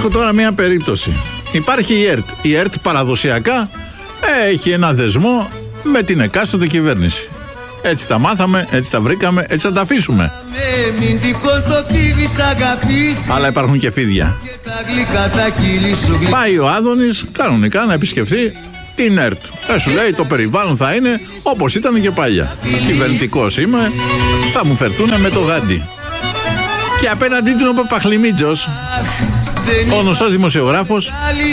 Έχω τώρα μια περίπτωση. Υπάρχει η ΕΡΤ. Η ΕΡΤ παραδοσιακά έχει ένα δεσμό με την εκάστοτε κυβέρνηση. Έτσι τα μάθαμε, έτσι τα βρήκαμε, έτσι θα τα αφήσουμε. Αλλά υπάρχουν και φίδια. Πάει ο Άδωνης κανονικά να επισκεφθεί την ΕΡΤ. Σου λέει το περιβάλλον θα είναι όπως ήταν και παλιά. Κυβερνητικός είμαι, θα μου φερθούν με το γάντι. Και απέναντί του ο Παπαχλημίτζος, ο γνωστός δημοσιογράφος,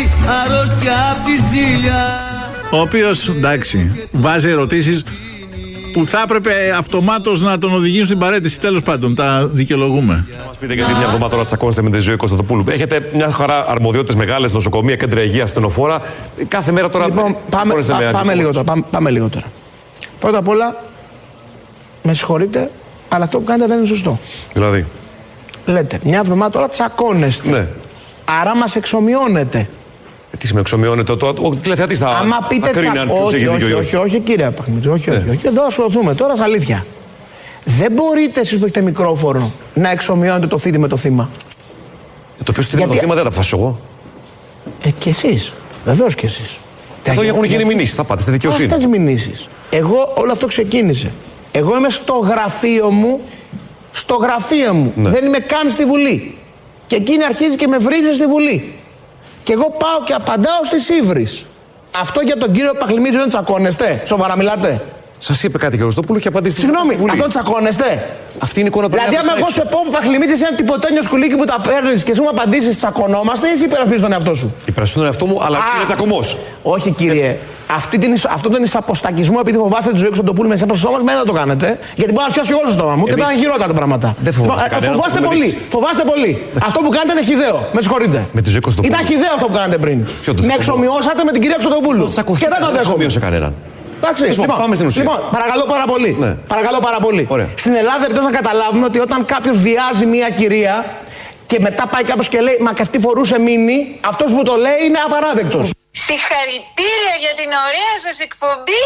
ο οποίος, εντάξει, βάζει ερωτήσεις που θα έπρεπε αυτομάτως να τον οδηγήσουν στην παραίτηση. Τέλος πάντων, τα δικαιολογούμε. Να μας πείτε, γιατί μια εβδομάδα τώρα τσακώνεστε με τη Ζωή Κωνσταντοπούλου. Έχετε μια χαρά αρμοδιότητες μεγάλες, νοσοκομεία, κέντρα υγείας, ασθενοφόρα. Κάθε μέρα τώρα. Λοιπόν, πάμε λίγο τώρα. Πρώτα απ' όλα, με συγχωρείτε, αλλά αυτό που κάνετε δεν είναι σωστό. Δηλαδή. Λέτε, μια εβδομάδα τώρα τσακώνεστε. Ναι. Άρα μας εξομοιώνετε. Τι σημαίνει εξομοιώνεται, ο τηλεθεατής θα κρίνει αν ποιος έχει δίκιο ή όχι. Όχι, κύριε Παχλημίτζο, όχι. Εδώ ασχοληθούμε τώρα στα αλήθεια. Δεν μπορείτε εσείς που έχετε μικρόφωνο να εξομοιώνετε το θήτη με το θύμα. Το ποιος θύμα, το θύμα δεν τα αποφασίσω εγώ. Και εσείς. Βεβαίως και εσείς. Εδώ έχουν γίνει μηνύσεις, θα πάτε στη δικαιοσύνη. Αυτές τις μηνύσεις. Εγώ όλο αυτό ξεκίνησε. Εγώ είμαι στο γραφείο μου. Στο γραφείο μου. Ναι. Δεν είμαι καν στη Βουλή. Και εκείνη αρχίζει και με βρίζει στη Βουλή. Και εγώ πάω και απαντάω στις ύβρις. Αυτό για τον κύριο Παχλημίτζο δεν τσακώνεστε? Σοβαρά μιλάτε? Σας είπε κάτι και ο Χριστόπουλο και απαντήστε. Συγγνώμη, αυτό τσακώνεστε? Αυτή είναι η εικόνα που δηλαδή, άμα εγώ σε πω που Παχλημίτζης είναι ένα τυποτένιο σκουλίκι που τα παίρνεις και εσύ μου απαντήσεις, τσακωνόμαστε ή εσύ υπερασπίζεις τον εαυτό σου? Υπερασπίζω τον εαυτό μου, αλλά είναι τσακωμός. Όχι, κύριε. Αυτό τον εισαποστακισμό, επειδή φοβάστε τη Ζωή Κωνσταντοπούλου με εισαποστακισμό, με δεν το κάνετε. Γιατί μπορεί να πιάσει όλο το στόμα μου και θα είναι χειρότερα τα πράγματα. Δεν φοβάστε πολύ. Φοβάστε πολύ. Αυτό που κάνετε είναι χυδαίο. Με συγχωρείτε. Με τη Ζωή Κωνσταντοπούλου. Ήταν χυδαίο αυτό που κάνατε πριν. Με εξομοιώσατε με την κυρία Κωνσταντοπούλου. Και δεν το δέχομαι. Εντάξει, πάμε στην ουσία. Λοιπόν, παρακαλώ πάρα πολύ. Ναι. Παρακαλώ πάρα πολύ. Ωραία. Στην Ελλάδα πρέπει να καταλάβουμε ότι όταν κάποιος βιάζει μια κυρία και μετά πάει κάποιος και λέει μα και αυτή φορούσε μίνι, αυτός που το λέει είναι απαράδεκτος. Συγχαρητήρια για την ωραία σας εκπομπή.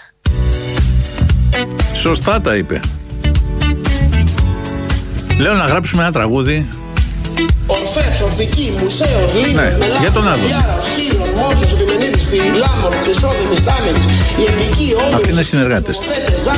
Σωστά τα είπε. Λέω να γράψουμε ένα τραγούδι. Ορφεύς, Ορφική, Μουσαίος, Λίνος, Μελάχος, για τον Άδωνη. Διάρας, Χείρον, Μότσος, Επιμενίδης, Λάμων, Χρυσόδημης, Τάμενης, η Επική, Όλους. Αυτοί είναι συνεργάτες.